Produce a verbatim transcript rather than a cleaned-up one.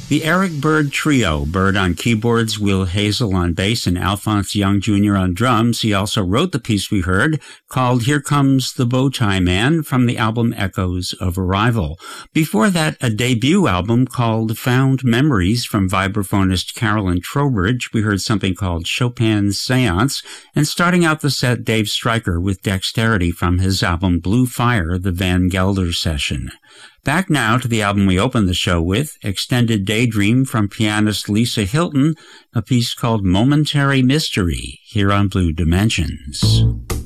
The Eric Bird Trio, Bird on keyboards, Will Hazel on bass, and Alphonse Young Junior on drums. He also wrote the piece we heard, called Here Comes the Bowtie Man, from the album Echoes of Arrival. Before that, a debut album called Found Memories from vibraphonist Carolyn Trowbridge. We heard something called Chopin's Seance, and starting out the set, Dave Stryker with Dexterity from his album Blue Fire, the Van Gelder Session. Back now to the album we opened the show with, Extended Daydream from pianist Lisa Hilton, a piece called Momentary Mystery, here on Blue Dimensions.